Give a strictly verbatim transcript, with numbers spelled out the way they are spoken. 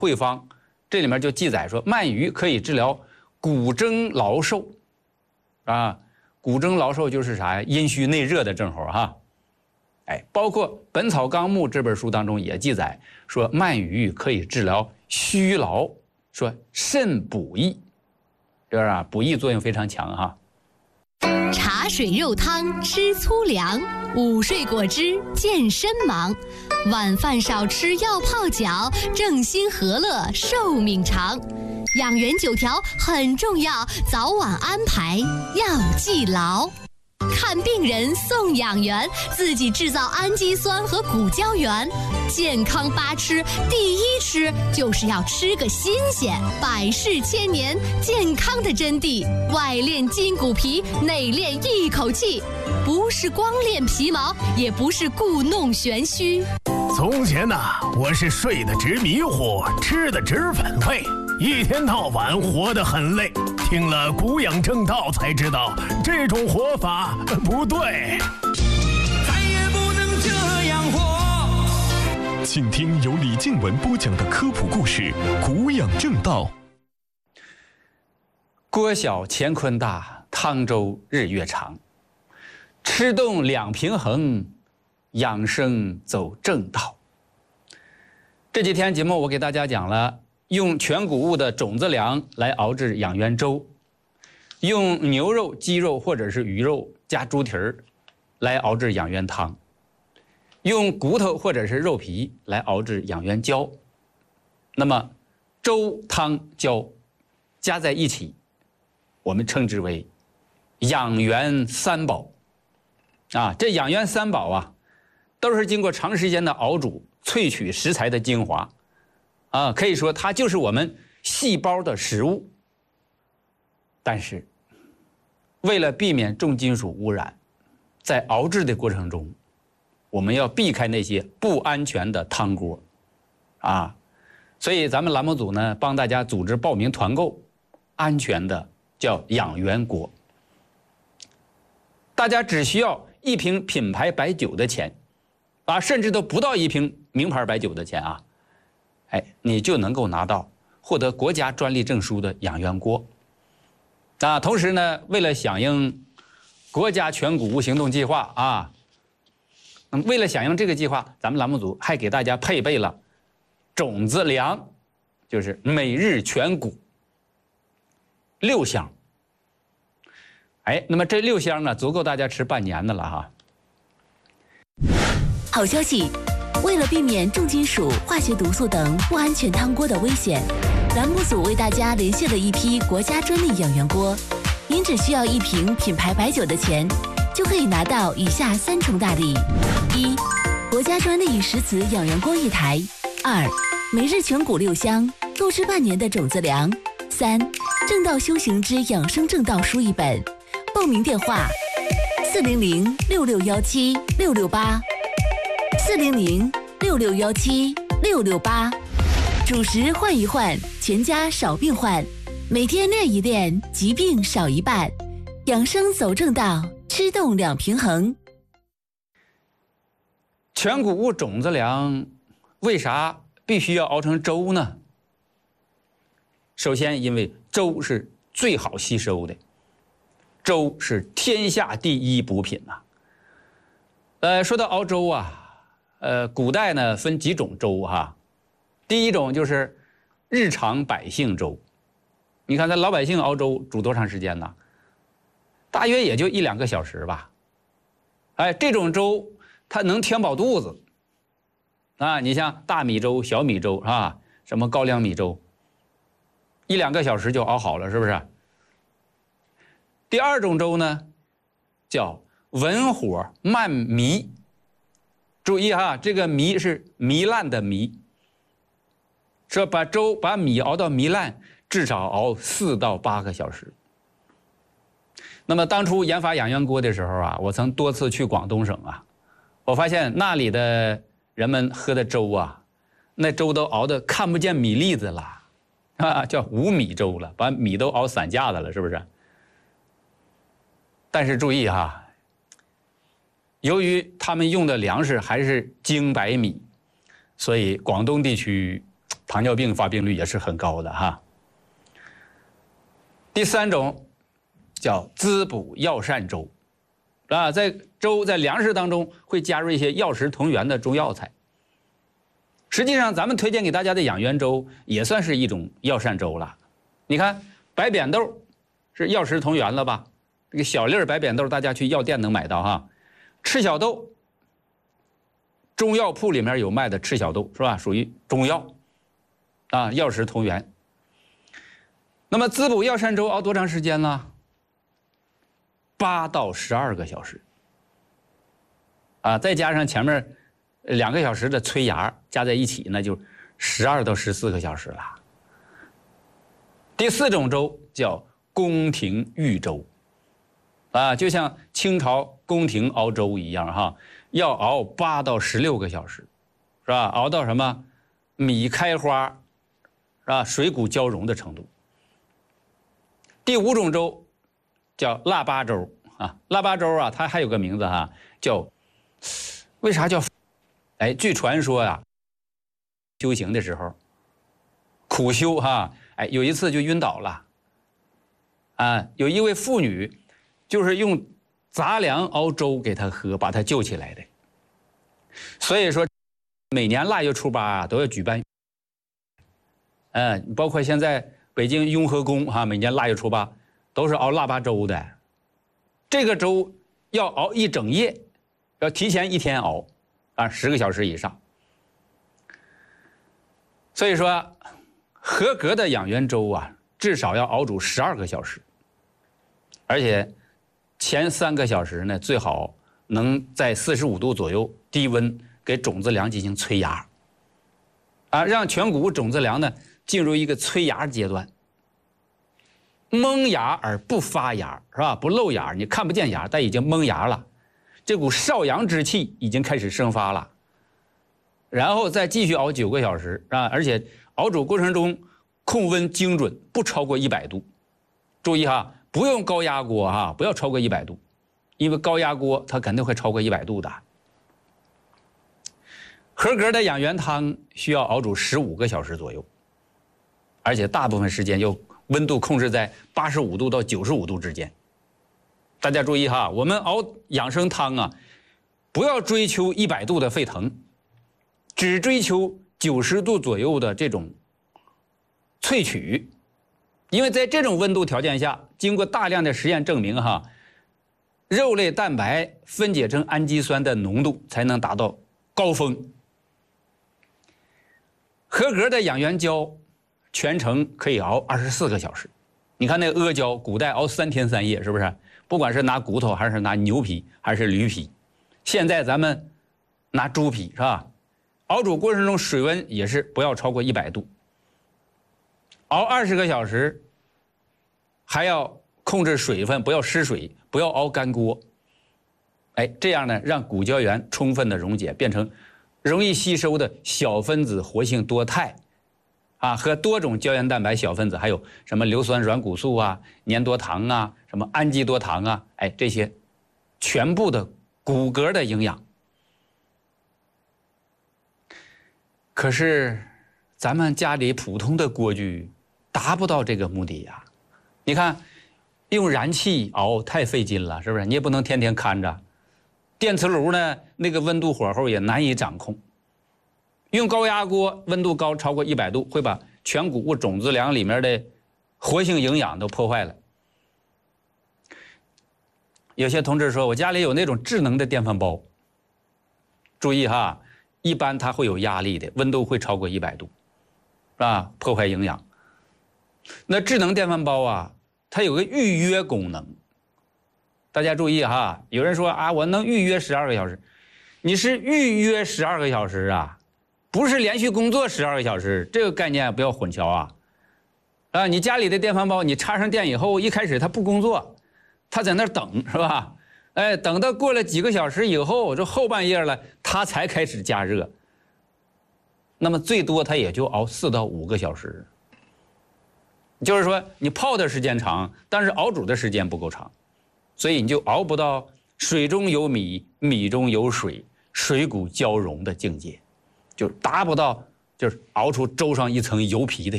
配方，这里面就记载说，鳗鱼可以治疗骨蒸劳瘦，啊，骨蒸劳瘦就是啥呀？阴虚内热的症候哈。哎，包括《本草纲目》这本书当中也记载说，鳗鱼可以治疗虚劳，说肾补益，是不是啊？补益作用非常强哈。 茶水肉汤吃粗粮，午睡果汁健身忙，晚饭少吃药泡脚，正心和乐寿命长。养元九条很重要，早晚安排要记牢。看病人送养元，自己制造氨基酸和骨胶原。健康八吃，第一吃就是要吃个新鲜。百世千年，健康的真谛，外练筋骨皮，内练一口气，不是光练皮毛，也不是故弄玄虚。 从前呐、啊，我是睡得直迷糊，吃得直反胃，一天到晚活得很累。听了古养正道才知道，这种活法不对， 再也不能这样活。 请听由李静文播讲的科普故事《古养正道》。 锅小乾坤大，汤粥日月长。吃动两平衡，养生走正道。这几天节目我给大家讲了用全谷物的种子粮来熬制养元粥，用牛肉、鸡肉或者是鱼肉加猪蹄儿来熬制养元汤，用骨头或者是肉皮来熬制养元胶。那么粥、汤、胶加在一起，我们称之为养元三宝。啊，这养元三宝啊，都是经过长时间的熬煮，萃取食材的精华，啊，可以说它就是我们细胞的食物。但是，为了避免重金属污染，在熬制的过程中，我们要避开那些不安全的汤锅，啊，所以咱们栏目组呢帮大家组织报名团购安全的叫养元锅。大家只需要一瓶品牌白酒的钱，啊，甚至都不到一瓶名牌白酒的钱啊，哎，你就能够拿到获得国家专利证书的养元锅。啊，同时呢，为了响应国家全谷物行动计划啊，那么为了响应这个计划，咱们栏目组还给大家配备了种子粮，就是每日全谷六箱。哎，那么这六箱呢，足够大家吃半年的了哈。 好消息，为了避免重金属、化学毒素等不安全汤锅的危险，栏目组为大家联系了一批国家专利养元锅。您只需要一瓶品牌白酒的钱，就可以拿到以下三重大礼：一、国家专利石瓷养元锅一台；二、每日全谷六箱，够吃半年的种子粮；三、正道修行之养生正道书一本。报名电话：四零零六六幺七六六八，四零零六六幺七六六八。主食换一换，全家少病患。每天练一练，疾病少一半。养生走正道，吃动两平衡。 全谷物种子粮为啥必须要熬成粥呢？首先，因为粥是最好吸收的。粥是天下第一补品呐、啊。呃，说到熬粥啊，呃，古代呢分几种粥哈。第一种就是日常百姓粥，你看咱老百姓熬粥煮多长时间呢？大约也就一两个小时吧。哎，这种粥它能填饱肚子。啊，你像大米粥、小米粥啊，什么高粱米粥，一两个小时就熬好了，是不是？第二种粥呢，叫文火慢糜。注意哈，这个糜是糜烂的糜，说把粥把米熬到糜烂，至少熬四到八个小时。那么当初研发养元锅的时候啊，我曾多次去广东省啊，我发现那里的人们喝的粥啊，那粥都熬得看不见米粒子了，啊，叫无米粥了，把米都熬散架子了，是不是？但是注意哈，由于他们用的粮食还是精白米，所以广东地区糖尿病发病率也是很高的哈。第三种叫滋补药膳粥，啊，在粥在粮食当中会加入一些药食同源的中药材。实际上，咱们推荐给大家的养元粥也算是一种药膳粥了。你看，白扁豆是药食同源了吧？这个小粒儿白扁豆，大家去药店能买到哈。赤小豆，中药铺里面有卖的赤小豆是吧？属于中药，啊，药食同源。那么滋补药膳粥熬多长时间呢？八到十二个小时，啊，再加上前面两个小时的催芽，加在一起那就十二到十四个小时了。第四种粥叫宫廷御粥，啊，就像清朝宫廷熬粥一样哈，要熬八到十六个小时，是吧？熬到什么米开花，是吧？水谷交融的程度。第五种粥叫腊八粥啊，腊八粥啊，它还有个名字哈，叫为啥叫？哎，据传说呀、啊，修行的时候苦修哈，哎，有一次就晕倒了。啊，有一位妇女，就是用杂粮熬粥给他喝，把他救起来的。所以说，每年腊月初八啊，都要举办。嗯，包括现在北京雍和宫哈、啊，每年腊月初八都是熬腊八粥的。这个粥要熬一整夜，要提前一天熬，啊，十个小时以上。所以说，合格的养元粥啊，至少要熬煮十二个小时。而且前三个小时呢，最好能在四十五度左右低温给种子粮进行催芽，啊，让全谷种子粮呢进入一个催芽阶段，萌芽而不发芽，是吧？不露芽，你看不见芽，但已经萌芽了，这股少阳之气已经开始生发了，然后再继续熬九个小时啊，而且熬煮过程中控温精准，不超过一百度，注意哈。不用高压锅哈，不要超过一百度，因为高压锅它肯定会超过一百度的。合格的养元汤需要熬煮十五个小时左右，而且大部分时间要温度控制在八十五度到九十五度之间。大家注意哈，我们熬养生汤啊，不要追求一百度的沸腾，只追求九十度左右的这种萃取。因为在这种温度条件下，经过大量的实验证明哈，肉类蛋白分解成氨基酸的浓度才能达到高峰。合格的养元胶全程可以熬二十四个小时。你看那个阿胶，古代熬三天三夜，是不是？不管是拿骨头还是拿牛皮还是驴皮，现在咱们拿猪皮是吧？熬煮过程中水温也是不要超过一百度。熬二十个小时，还要控制水分，不要失水，不要熬干锅。哎，这样呢，让骨胶原充分的溶解，变成容易吸收的小分子活性多肽，啊，和多种胶原蛋白小分子，还有什么硫酸软骨素啊、粘多糖啊、什么氨基多糖啊，哎，这些全部的骨骼的营养。可是，咱们家里普通的锅具达不到这个目的呀。你看，用燃气熬太费劲了，是不是？你也不能天天看着。电磁炉呢，那个温度火候也难以掌控。用高压锅，温度高超过一百度，会把全谷物种子粮里面的活性营养都破坏了。有些同志说，我家里有那种智能的电饭煲。注意哈，一般它会有压力的，温度会超过一百度，是吧？破坏营养。那智能电饭煲啊，它有个预约功能。大家注意哈，有人说啊，我能预约十二个小时，你是预约十二个小时啊，不是连续工作十二个小时，这个概念不要混淆啊。啊，你家里的电饭煲，你插上电以后，一开始它不工作，它在那儿等，是吧？哎，等到过了几个小时以后，这后半夜了，它才开始加热。那么最多它也就熬四到五个小时。就是说，你泡的时间长，但是熬煮的时间不够长，所以你就熬不到水中有米，米中有水，水谷交融的境界，就达不到就是熬出粥上一层油皮的。